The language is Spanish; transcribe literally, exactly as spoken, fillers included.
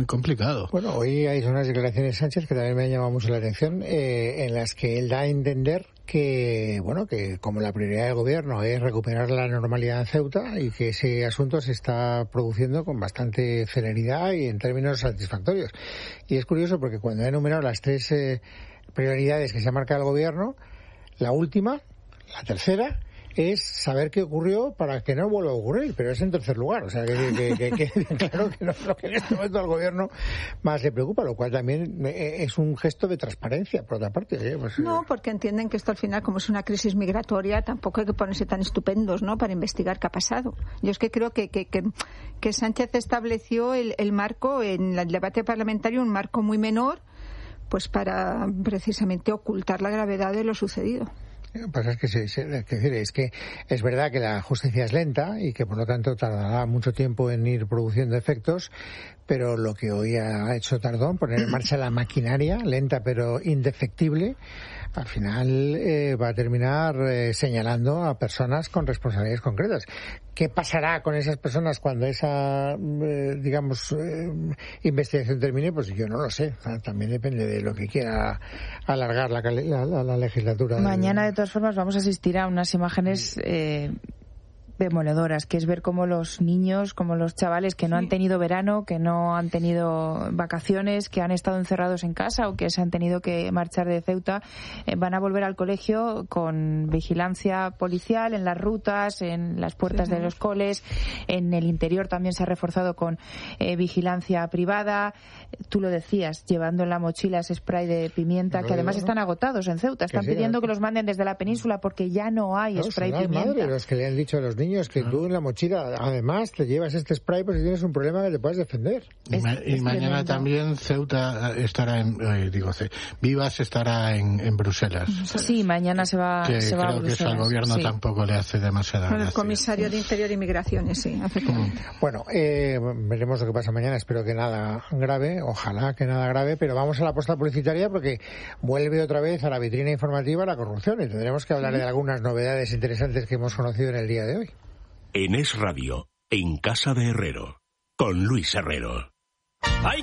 muy complicado. Bueno, hoy hay unas declaraciones de Sánchez que también me han llamado mucho la atención, eh, en las que él da a entender que, bueno, que como la prioridad del gobierno es recuperar la normalidad en Ceuta y que ese asunto se está produciendo con bastante celeridad y en términos satisfactorios. Y es curioso porque cuando ha enumerado las tres eh, prioridades que se ha marcado el gobierno, la última, la tercera, es saber qué ocurrió para que no vuelva a ocurrir, pero es en tercer lugar. O sea, que, que, que, que claro que no es lo que en este momento al gobierno más le preocupa, lo cual también es un gesto de transparencia, por otra parte. ¿eh? Pues, no, porque entienden que esto al final, como es una crisis migratoria, tampoco hay que ponerse tan estupendos, ¿no?, para investigar qué ha pasado. Yo es que creo que, que, que, que Sánchez estableció el, el marco, en el debate parlamentario, un marco muy menor, pues para precisamente ocultar la gravedad de lo sucedido. Lo que pasa es que, se, se, es, decir, es que es verdad que la justicia es lenta y que por lo tanto tardará mucho tiempo en ir produciendo efectos, pero lo que hoy ha hecho Tardón, poner en marcha la maquinaria, lenta pero indefectible, al final eh, va a terminar eh, señalando a personas con responsabilidades concretas. ¿Qué pasará con esas personas cuando esa, eh, digamos, eh, investigación termine? Pues yo no lo sé. También depende de lo que quiera alargar la, la, la, la legislatura. Mañana, de todas formas, vamos a asistir a unas imágenes eh, demoledoras, que es ver cómo los niños, como los chavales que no han tenido verano, que no han tenido vacaciones, que han estado encerrados en casa o que se han tenido que marchar de Ceuta, eh, van a volver al colegio con vigilancia policial en las rutas, en las puertas sí, de los coles, en el interior también se ha reforzado con eh, vigilancia privada. Tú lo decías, llevando en la mochila ese spray de pimienta, no, que además no. están agotados en Ceuta, están que pidiendo sí, que los manden desde la península porque ya no hay no, spray de pimienta. Madre, los que le han dicho a los niños que tú en la mochila además te llevas este spray pues si tienes un problema que te puedes defender. Y, ma- y mañana tremendo. También Ceuta estará en, eh, digo, Vivas estará en, en Bruselas. Sí, mañana se va, que se va creo a Bruselas. Que eso al gobierno sí. tampoco le hace demasiada Con gracia. el comisario de Interior y Migraciones, sí, efectivamente. Mm. Bueno, eh, veremos lo que pasa mañana, espero que nada grave, ojalá que nada grave, pero vamos a la apuesta publicitaria porque vuelve otra vez a la vitrina informativa la corrupción y tendremos que hablar sí. de algunas novedades interesantes que hemos conocido en el día de hoy. En Es Radio, en Casa de Herrero, con Luis Herrero. ¡Ay!